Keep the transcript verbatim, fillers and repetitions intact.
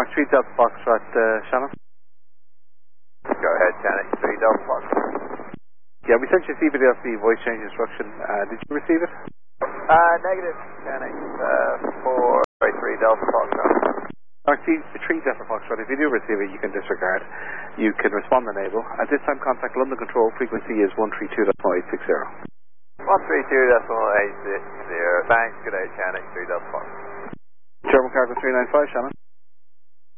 Mark three Delta Foxtrot, uh, Shannon. Go ahead, Janet three Delta Foxtrot. Yeah, we sent you a C V D L C voice change instruction. Uh, did you receive it? Uh, negative, Janet uh, four three Delta Foxtrot. Mark three Delta Foxtrot, if you do receive it, you can disregard. You can respond enable. At this time, contact London Control. Frequency is one three two point eight six zero. one three two point eight six zero. Thanks, good day, Janet three Delta Foxtrot. German Cargo three nine five, Shannon.